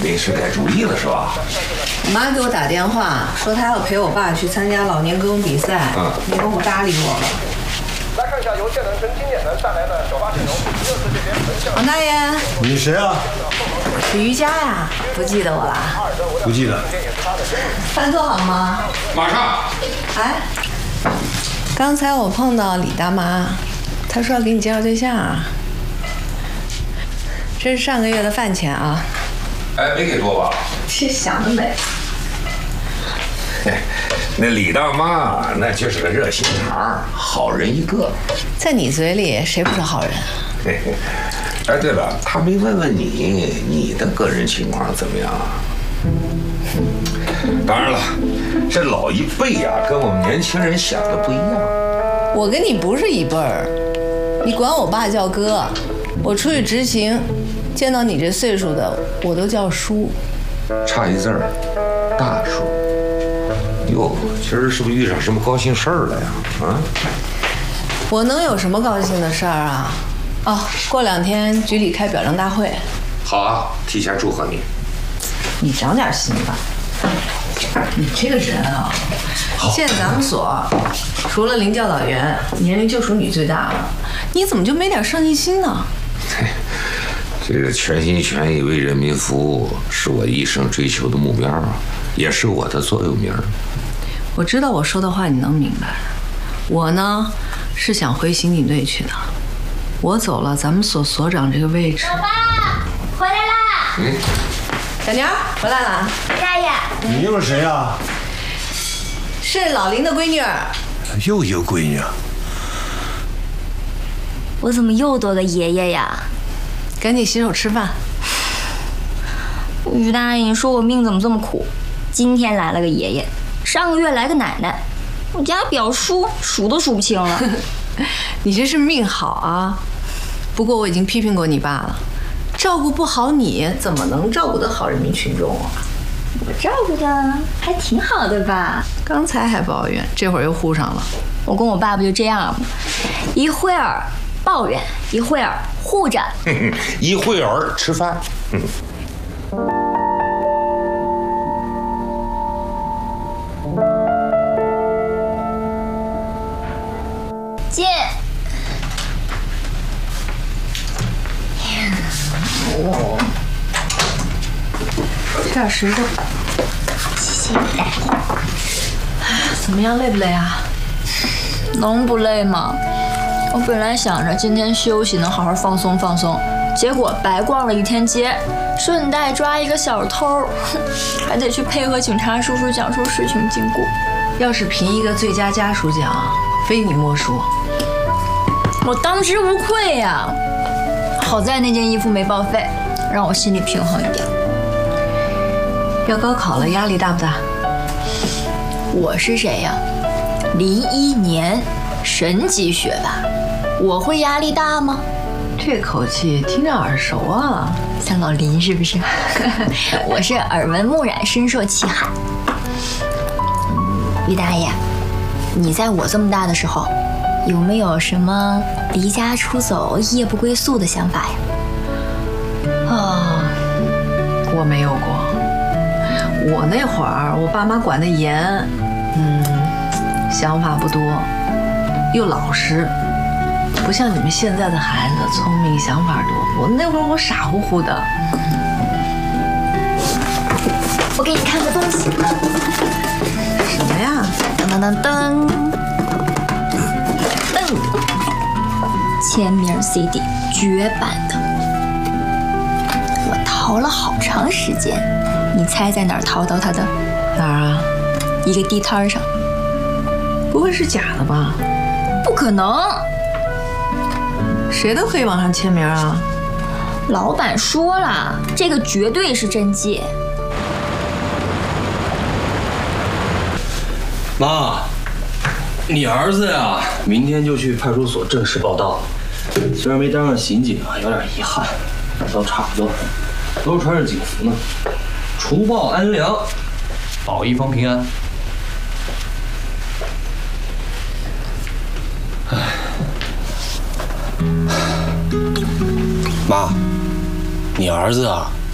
临时改主意了是吧？ 我妈给我打电话说她要陪我爸去参加老年歌咏比赛，没工夫搭理我了。 来看一下由谢能生经典的带来的首发阵容。这边王大爷， 你谁啊？ 是瑜伽呀，不记得我了？ 不记得。 饭做好吗？ 马上。 哎，刚才我碰到李大妈，她说要给你介绍对象啊。这是上个月的饭钱啊。 哎，没给多吧？ 这想得美。 那李大妈那就是个热心肠，好人一个。 在你嘴里，谁不是好人？ 嘿嘿。哎，对了，他没问问你的个人情况怎么样啊？当然了，这老一辈呀，跟我们年轻人想的不一样。 我跟你不是一辈儿，你管我爸叫哥，我出去执勤，见到你这岁数的，我都叫叔。 差一字儿，大叔。哟，今儿是不是遇上什么高兴事儿了呀？啊？ 我能有什么高兴的事儿啊？哦，过2天局里开表彰大会。 好啊，提前祝贺你。 你长点心吧。你这个人啊，现在咱们所除了林教导员，年龄就属你最大了，你怎么就没点上进心呢？ 这个全心全意为人民服务是我一生追求的目标啊，也是我的座右铭。 我知道我说的话你能明白。我呢是想回刑警队去的。我走了，咱们所所长这个位置。 老爸，回来啦！ 小妞回来了。 大爷， 你又是谁啊？ 是老林的闺女儿。 又一个闺女啊？ 我怎么又多个爷爷呀？ 赶紧洗手吃饭。 于大爷，你说我命怎么这么苦？今天来了个爷爷，上个月来个奶奶，我家表叔数都数不清了。 你这是命好啊！不过我已经批评过你爸了，照顾不好你，怎么能照顾得好人民群众啊？ 我照顾的还挺好的吧？ 刚才还抱怨，这会儿又护上了。 我跟我爸不就这样吗？一会儿抱怨，一会儿护着， 一会儿吃饭。 进。 吃点实的。 谢谢大爷。 怎么样，累不累啊？ 能不累吗？我本来想着今天休息能好好放松放松，结果白逛了一天街，顺带抓一个小偷，还得去配合警察叔叔讲述事情经过。 要是评一个最佳家属奖，非你莫属。 我当之无愧呀！好在那件衣服没报废，让我心里平衡一点。 要高考了，压力大不大？ 我是谁呀？01年神级学霸，我会压力大吗？ 这口气听着耳熟啊， 像老林是不是？我是耳闻目染，深受其害。于大爷，你在我这么大的时候，有没有什么离家出走、夜不归宿的想法呀？ 啊，我没有过。我那会儿，我爸妈管得严，想法不多，又老实，不像你们现在的孩子聪明，想法多。我那会儿我傻乎乎的。 我给你看个东西。 什么呀？ 噔噔噔噔噔，签名 CD 绝版的，我淘了好长时间。你猜在哪儿淘到它的？ 哪儿啊？ 一个地摊上。 不会是假的吧？ 不可能， 谁都可以往上签名啊。 老板说了，这个绝对是真迹。 妈，你儿子呀，明天就去派出所正式报到。虽然没当上刑警啊，有点遗憾，都差不多，都穿着警服呢。除暴安良，保一方平安。妈，你儿子啊，